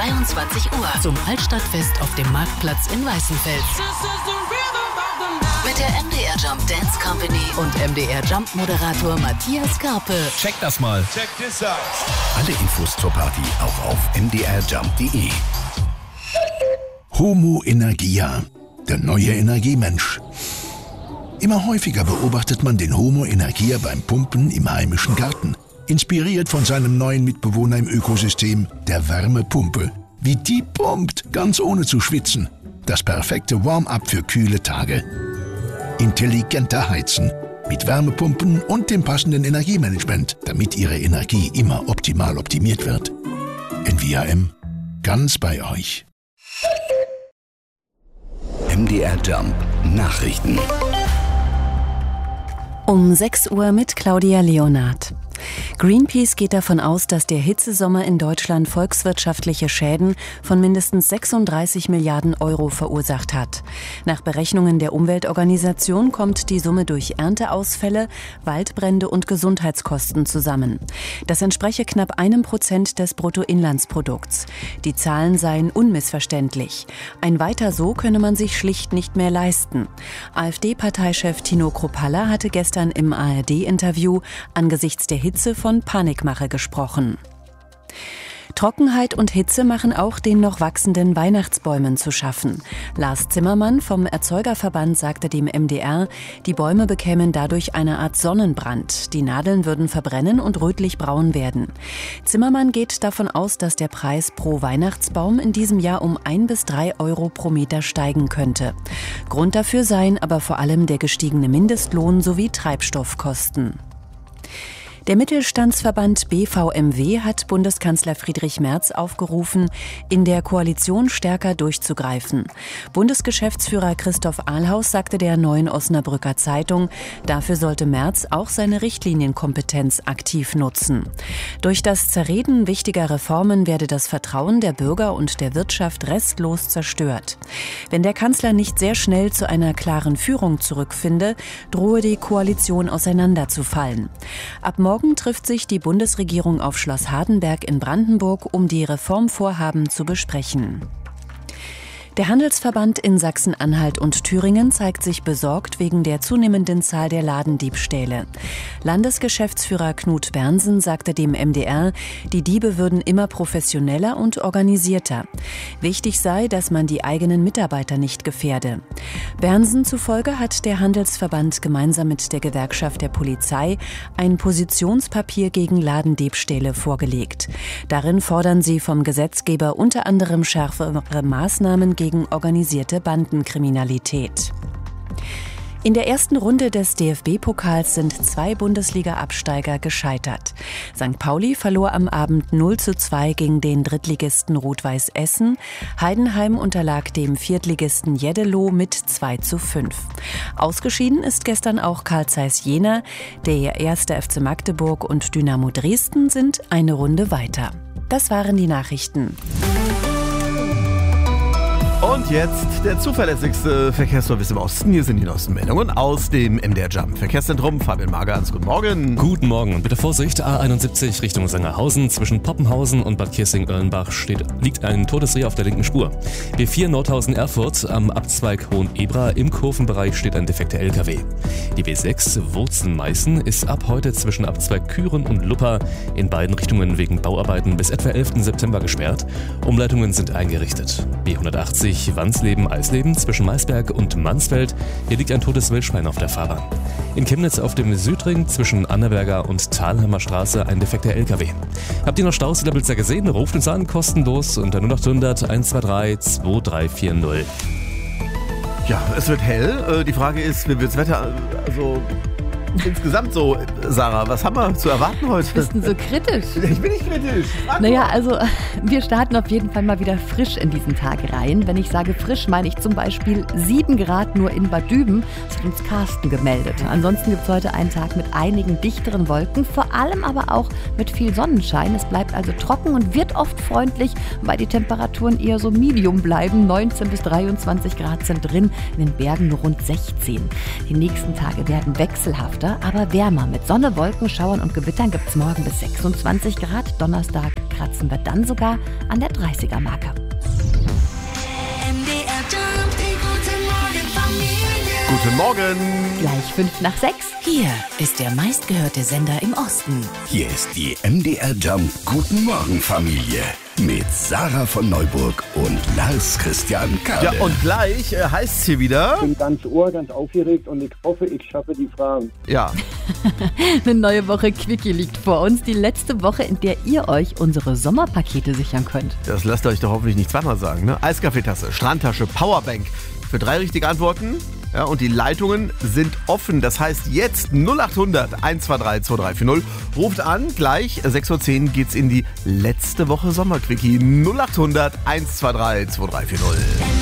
22 Uhr zum Altstadtfest auf dem Marktplatz in Weißenfels. Mit der MDR Jump Dance Company und MDR Jump Moderator Matthias Karpe. Check das mal. Check this out. Alle Infos zur Party auch auf mdrjump.de. Homo Energia, der neue Energiemensch. Immer häufiger beobachtet man den Homo Energia beim Pumpen im heimischen Garten. Inspiriert von seinem neuen Mitbewohner im Ökosystem, der Wärmepumpe. Wie die pumpt, ganz ohne zu schwitzen. Das perfekte Warm-up für kühle Tage. Intelligenter Heizen. Mit Wärmepumpen und dem passenden Energiemanagement, damit Ihre Energie immer optimal optimiert wird. NVAM, ganz bei euch. MDR Jump Nachrichten. Um 6 Uhr mit Claudia Leonard. Greenpeace geht davon aus, dass der Hitzesommer in Deutschland volkswirtschaftliche Schäden von mindestens 36 Milliarden Euro verursacht hat. Nach Berechnungen der Umweltorganisation kommt die Summe durch Ernteausfälle, Waldbrände und Gesundheitskosten zusammen. Das entspreche knapp 1% des Bruttoinlandsprodukts. Die Zahlen seien unmissverständlich. Ein Weiter so könne man sich schlicht nicht mehr leisten. AfD-Parteichef Tino Kruppalla hatte gestern im ARD-Interview angesichts der Hitze von Panikmache gesprochen. Trockenheit und Hitze machen auch den noch wachsenden Weihnachtsbäumen zu schaffen. Lars Zimmermann vom Erzeugerverband sagte dem MDR, die Bäume bekämen dadurch eine Art Sonnenbrand. Die Nadeln würden verbrennen und rötlich-braun werden. Zimmermann geht davon aus, dass der Preis pro Weihnachtsbaum in diesem Jahr um 1 bis 3 Euro pro Meter steigen könnte. Grund dafür seien aber vor allem der gestiegene Mindestlohn sowie Treibstoffkosten. Der Mittelstandsverband BVMW hat Bundeskanzler Friedrich Merz aufgerufen, in der Koalition stärker durchzugreifen. Bundesgeschäftsführer Christoph Ahlhaus sagte der Neuen Osnabrücker Zeitung, dafür sollte Merz auch seine Richtlinienkompetenz aktiv nutzen. Durch das Zerreden wichtiger Reformen werde das Vertrauen der Bürger und der Wirtschaft restlos zerstört. Wenn der Kanzler nicht sehr schnell zu einer klaren Führung zurückfinde, drohe die Koalition auseinanderzufallen. Ab morgen trifft sich die Bundesregierung auf Schloss Hardenberg in Brandenburg, um die Reformvorhaben zu besprechen. Der Handelsverband in Sachsen-Anhalt und Thüringen zeigt sich besorgt wegen der zunehmenden Zahl der Ladendiebstähle. Landesgeschäftsführer Knut Bernsen sagte dem MDR, die Diebe würden immer professioneller und organisierter. Wichtig sei, dass man die eigenen Mitarbeiter nicht gefährde. Bernsen zufolge hat der Handelsverband gemeinsam mit der Gewerkschaft der Polizei ein Positionspapier gegen Ladendiebstähle vorgelegt. Darin fordern sie vom Gesetzgeber unter anderem schärfere Maßnahmen gegen organisierte Bandenkriminalität. In der ersten Runde des DFB-Pokals sind 2 Bundesliga-Absteiger gescheitert. St. Pauli verlor am Abend 0:2 gegen den Drittligisten Rot-Weiß Essen. Heidenheim unterlag dem Viertligisten Jeddelo mit 2:5. Ausgeschieden ist gestern auch Carl Zeiss Jena. Der 1. FC Magdeburg und Dynamo Dresden sind eine Runde weiter. Das waren die Nachrichten. Und jetzt der zuverlässigste Verkehrsservice im Osten. Hier sind die neuesten Meldungen aus dem MDR Jump Verkehrszentrum. Fabian Magerns, guten Morgen. Guten Morgen und bitte Vorsicht, A71 Richtung Sangerhausen. Zwischen Poppenhausen und Bad Kiersing-Erlenbach liegt ein Todesreh auf der linken Spur. B4 Nordhausen-Erfurt am Abzweig Hohen-Ebra. Im Kurvenbereich steht ein defekter LKW. Die B6 Wurzen-Meißen ist ab heute zwischen Abzweig Küren und Luppa in beiden Richtungen wegen Bauarbeiten bis etwa 11. September gesperrt. Umleitungen sind eingerichtet. B180 Wansleben-Eisleben zwischen Maisberg und Mansfeld. Hier liegt ein totes Wildschwein auf der Fahrbahn. In Chemnitz auf dem Südring zwischen Annaberger und Thalheimer Straße ein defekter LKW. Habt ihr noch Staus in der Blitzer gesehen? Ruft uns an, kostenlos unter 0800 123 2340. Ja, es wird hell. Die Frage ist, wie wird das Wetter insgesamt so, Sarah, was haben wir zu erwarten heute? Bist du so kritisch? Ich bin nicht kritisch. Naja, also wir starten auf jeden Fall mal wieder frisch in diesen Tag rein. Wenn ich sage frisch, meine ich zum Beispiel 7 Grad nur in Bad Düben. Das hat uns Carsten gemeldet. Ansonsten gibt es heute einen Tag mit einigen dichteren Wolken, vor allem aber auch mit viel Sonnenschein. Es bleibt also trocken und wird oft freundlich, weil die Temperaturen eher so medium bleiben. 19 bis 23 Grad sind drin, in den Bergen nur rund 16. Die nächsten Tage werden wechselhafter, aber wärmer. Mit Sonne, Wolken, Schauern und Gewittern gibt es morgen bis 26 Grad, Donnerstag kratzen wir dann sogar an der 30er-Marke. Guten Morgen. Gleich 5:05. Hier ist der meistgehörte Sender im Osten. Hier ist die MDR Jump Guten Morgen Familie mit Sarah von Neuburg und Lars Christian Kade. Ja, und gleich heißt es hier wieder. Ich bin ganz ohr, ganz aufgeregt und ich hoffe, ich schaffe die Fragen. Ja, Eine neue Woche Quickie liegt vor uns. Die letzte Woche, in der ihr euch unsere Sommerpakete sichern könnt. das lasst ihr euch doch hoffentlich nicht zweimal sagen, ne? Eiskaffeetasse, Strandtasche, Powerbank. Für 3 richtige Antworten. Ja, und die Leitungen sind offen. Das heißt jetzt 0800 123 2340. Ruft an, gleich 6:10 Uhr geht's in die letzte Woche Sommerquickie. 0800 123 2340.